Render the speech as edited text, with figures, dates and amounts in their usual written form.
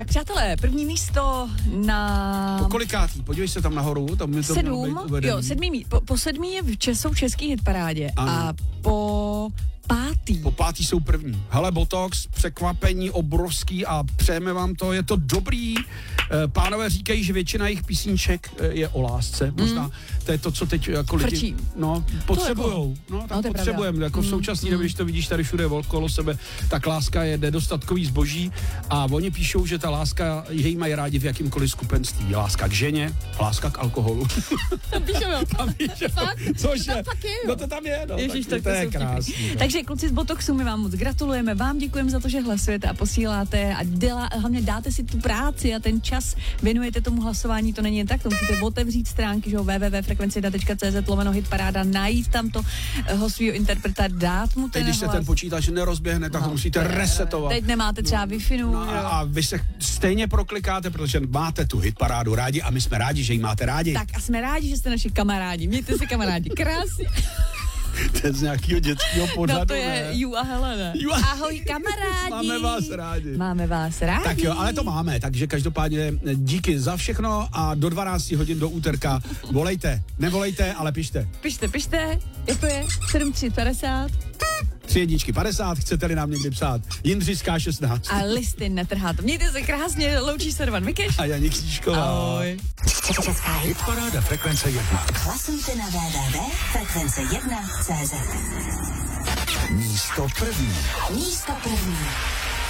přátelé, první místo na... Po kolikátý? Podívej se tam nahoru. Tam mi to 7, jo, 7. Po 7 je jsou v český hitparádě a po 5. Po 5. jsou první. Hele, Botox, překvapení obrovský a přejeme vám to, je to dobrý. Pánové říkají, že většina jejich písniček je o lásce. Možná to je to, co teď jako lidi potřebujou. No, tak potřebujeme. Jako v současné době, když to vidíš tady všude okolo sebe, tak láska je nedostatkový zboží a oni píšou, že ta láska, její mají rádi v jakýmkoliv skupenství. Láska k ženě, láska k alkoholu. Tam píšou, jo. Fakt? Cože? No to tam je, no. Ježiš, tak to je krásný. Takže kluci z Botoxu, my vám moc gratulujeme, vám děkujeme za to, že hlasujete a posíláte a hlavně dáte si tu práci a ten čas věnujete tomu hlasování, to není jen tak, to musíte otevřít stránky, že www.frekvenci1.cz/hitparáda, najít tam toho svýho interpreta, dát mu ten když hlas. Se ten počítač nerozběhne, tak ho musíte resetovat. Teď nemáte třeba Wi-Fi. A vy se stejně proklikáte, protože máte tu hitparádu rádi a my jsme rádi, že ji máte rádi. Tak a jsme rádi, že jste naši kamarádi. Mějte se kamarádi krásně. To je z nějakého dětského pořadu, no to je Ju a Helena. Ahoj kamarádi. Máme vás rádi. Máme vás rádi. Tak jo, ale to máme, takže každopádně díky za všechno a do 12 hodin do úterka volejte. Nevolejte, ale pište. Pište, jako je 7350. 3 chcete-li nám někdy psát. Jindřická 16. A listy netrháte. Mějte se krásně, loučí se Roman Mikeš. A Janík Křížková. Ahoj. Česká hitparáda Frekvence 1. Hlasujte na www.frekvence1.cz. Místo první. Místo první.